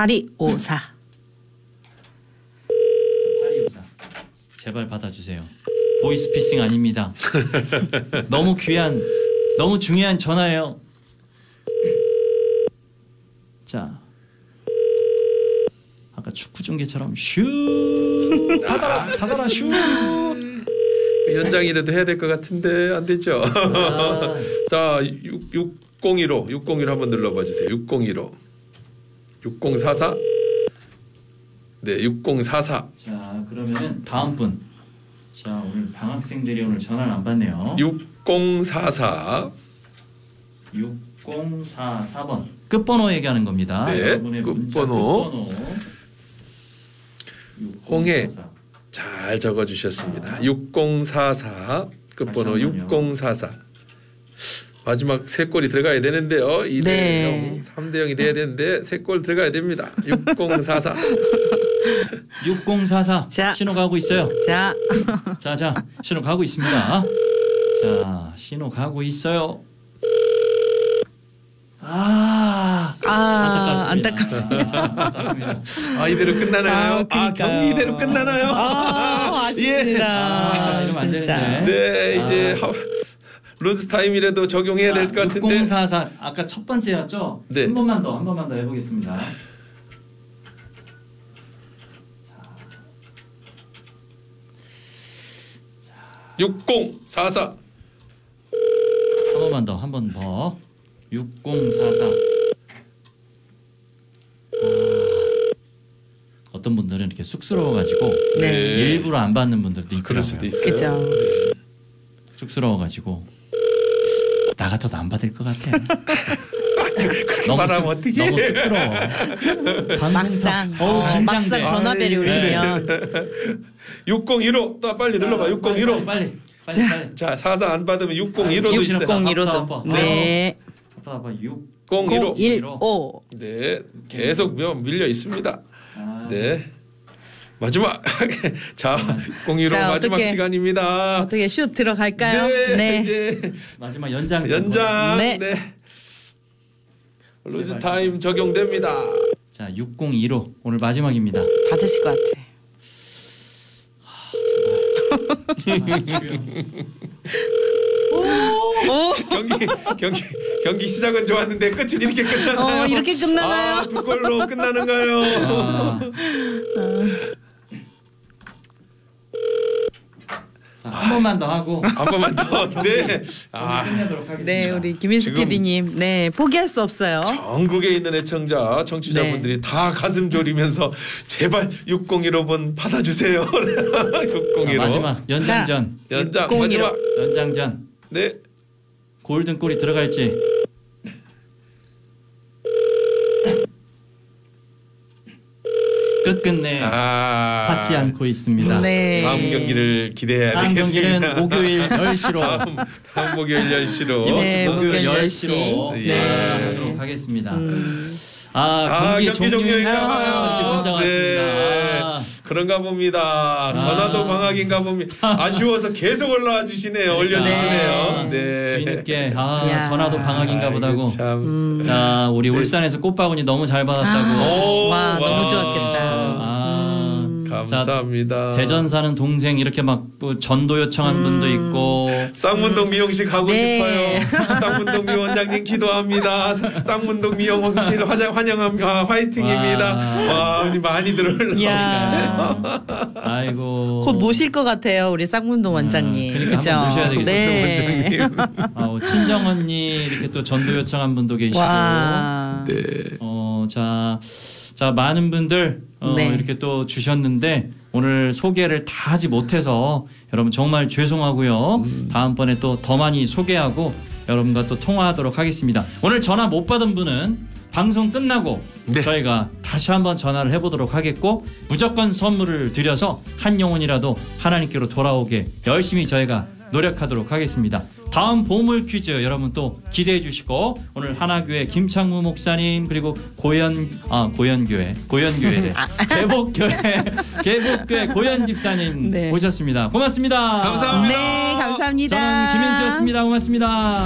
8254. 8254. 제발 받아주세요. 보이스피싱 아닙니다. 너무 귀한, 너무 중요한 전화예요. 자, 아까 축구 중계처럼 슛 받아라 슛. 연장이라도 해야 될 것 같은데 안 되죠. 자, 6015 한번 눌러봐 주세요. 6015 6044. 네, 6044. 자, 그러면은 다음 분. 자, 오늘 방학생들이 오늘 전화를 안 받네요. 6044. 6044번. 끝번호 얘기하는 겁니다. 네, 여러분의 끝번호. 홍해 6044. 잘 적어 주셨습니다. 6044 끝번호 6044. 마지막 세 골이 들어가야 되는데요. 2대0, 네. 3대0이 돼야 되는데 세 골 들어가야 됩니다. 6044. 6044. 자. 신호 가고 있어요. 자, 자, 신호 가고 있습니다. 자, 신호 가고 있어요. 안타깝습니다. 아, 이대로 끝나나요? 그러니까요. 경기 이대로 끝나나요? 아쉽습니다. 이러면 안 진짜. 되는데. 네, 이제 로즈 타임이라도 적용해야 될 것 같은데. 6044. 아까 첫 번째였죠? 네. 한 번만 더 해보겠습니다. 6044. 한 번 더. 6044. 어떤 분들은 이렇게 쑥스러워가지고 네. 일부러 안 받는 분들도 있고요. 그럴 수도 있어요. 그죠. 네. 쑥스러워가지고 나 같아도 안 받을 것 같아. 그렇게 말하면 어떡해. 너무 쑥스러워. 막상 긴장돼. 막상 전화벨이 울리면 6015. 또 빨리 눌러봐. 6015. 빨리. 자, 44 안 받으면 6015도 있어요. 6015도. 네. 봐봐 6015. 015. 네, 계속 밀려 있습니다. 네. 마지막. 자, 6015 자, 마지막 어떻게, 시간입니다. 어떻게 슛 들어갈까요? 네. 이제 마지막 연장. 네. 네. 로즈 타임 적용됩니다. 자, 6015 오늘 마지막입니다. 받으실 것 같아. 경기 시작은 좋았는데 끝은 이렇게 끝나나요? 이렇게 끝나나요? 두 골로 끝나는가요? 자, 한 번만 더 하고 한 번만 더. 네. 끝내도록 하겠습니다. 네, 우리 김인수 지금 PD님. 네, 포기할 수 없어요. 전국에 있는 애청자, 청취자분들이 다 가슴 졸이면서 제발 6015번 받아주세요. 6015. 자, 마지막 연장전. 연장 6015. 마지막. 연장전. 네. 골든골이 들어갈지. 끝끝내 받지 않고 있습니다. 네. 다음 경기를 기대해야 다음 되겠습니다. 경기는 목요일 10시로. 다음 목요일 10시로. 네, 목요일 목요일 10시로 네. 하도록 하겠습니다. 경기 종료인가 봐요. 이렇게 문자 왔습니다. 그런가 봅니다. 전화도 방학인가 봅니다. 아쉬워서 계속 올라와 주시네요. 올려주시네요. 네. 뒤늦게 이야. 전화도 방학인가 보다고. 참. 자, 우리 울산에서 꽃바구니 너무 잘 받았다고. 와, 너무 좋았겠다. 감사합니다. 자, 대전 사는 동생 이렇게 막뭐 전도 요청한 분도 있고. 쌍문동 미용실 가고 네. 싶어요. 쌍문동 미 원장님 기도합니다. 쌍문동 미용실 환영합니다. 화이팅입니다. 와, 많이 들어올라오고 있어요. 아이고. 곧 모실 것 같아요, 우리 쌍문동 원장님. 그러니까 그죠? 한번 모셔야 되겠어요. 네. 원장님. 친정 언니 이렇게 또 전도 요청한 분도 계시고. 와. 네. 자, 많은 분들 네. 이렇게 또 주셨는데 오늘 소개를 다 하지 못해서 여러분 정말 죄송하고요. 다음번에 또 더 많이 소개하고 여러분과 또 통화하도록 하겠습니다. 오늘 전화 못 받은 분은 방송 끝나고 네. 저희가 다시 한번 전화를 해보도록 하겠고 무조건 선물을 드려서 한 영혼이라도 하나님께로 돌아오게 열심히 저희가 노력하도록 하겠습니다. 다음 보물 퀴즈 여러분 또 기대해 주시고 오늘 하나교회 김창무 목사님 그리고 고연교회 개복교회 고연 집사님 네. 모셨습니다. 고맙습니다. 감사합니다. 네, 감사합니다. 저는 김현수였습니다. 고맙습니다.